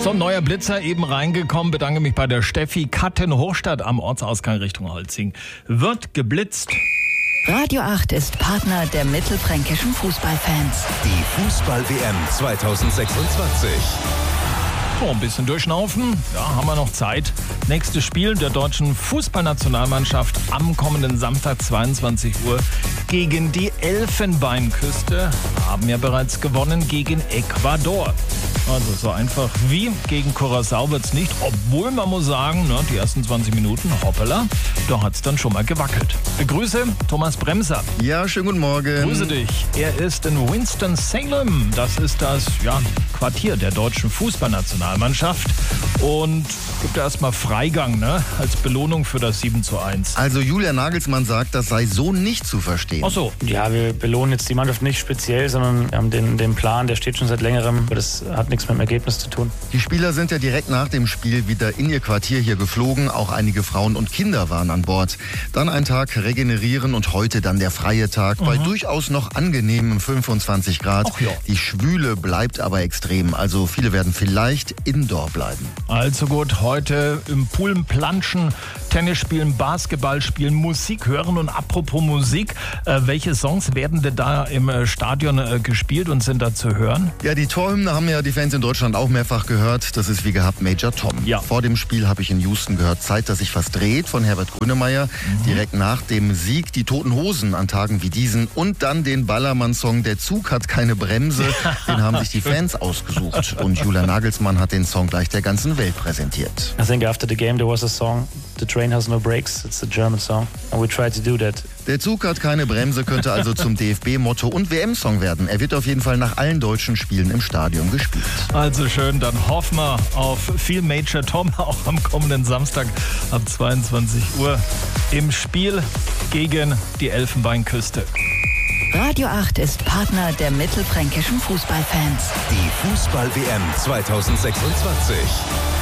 So, ein neuer Blitzer eben reingekommen. Bedanke mich bei der Steffi. Kattenhochstadt am Ortsausgang Richtung Holzing wird geblitzt. Radio 8 ist Partner der mittelfränkischen Fußballfans. Die Fußball-WM 2026. So, ein bisschen durchschnaufen. Ja, haben wir noch Zeit. Nächstes Spiel der deutschen Fußballnationalmannschaft am kommenden Samstag 22 Uhr gegen die Elfenbeinküste. Haben ja bereits gewonnen gegen Ecuador. Also so einfach wie gegen Curaçao wird es nicht, obwohl man muss sagen, die ersten 20 Minuten, hoppala, da hat es dann schon mal gewackelt. Begrüße Thomas Bremser. Ja, schönen guten Morgen. Grüße dich. Er ist in Winston-Salem. Das ist das Quartier der deutschen Fußballnationalmannschaft. Und gibt ja erstmal Freigang, als Belohnung für das 7:1. Also Julian Nagelsmann sagt, das sei so nicht zu verstehen. Ach so. Ja, wir belohnen jetzt die Mannschaft nicht speziell, sondern wir haben den Plan, der steht schon seit längerem. Aber das hat nichts mit dem Ergebnis zu tun. Die Spieler sind ja direkt nach dem Spiel wieder in ihr Quartier hier geflogen. Auch einige Frauen und Kinder waren an Bord. Dann ein Tag regenerieren und heute dann der freie Tag bei durchaus noch angenehmen 25 Grad. Ach ja. Die Schwüle bleibt aber extrem. Also viele werden vielleicht indoor bleiben. Also gut, heute im Pool planschen, Tennis spielen, Basketball spielen, Musik hören. Und apropos Musik, welche Songs werden denn da im Stadion gespielt und sind da zu hören? Ja, die Torhymne haben ja die Fans in Deutschland auch mehrfach gehört. Das ist wie gehabt Major Tom. Ja. Vor dem Spiel habe ich in Houston gehört Zeit, dass sich was dreht von Herbert Grönemeyer. Direkt nach dem Sieg die Toten Hosen an Tagen wie diesen und dann den Ballermann-Song Der Zug hat keine Bremse. Den haben sich die Fans ausgesucht. Und Julian Nagelsmann hat den Song gleich der ganzen Welt präsentiert. I think after the game there was a song, The Train Has No Brakes. It's a German song and we tried to do that. Der Zug hat keine Bremse könnte also zum DFB-Motto und WM-Song werden. Er wird auf jeden Fall nach allen deutschen Spielen im Stadion gespielt. Also schön, dann hoffen wir auf viel Major Tom auch am kommenden Samstag ab 22 Uhr im Spiel gegen die Elfenbeinküste. Radio 8 ist Partner der mittelfränkischen Fußballfans. Die Fußball-WM 2026.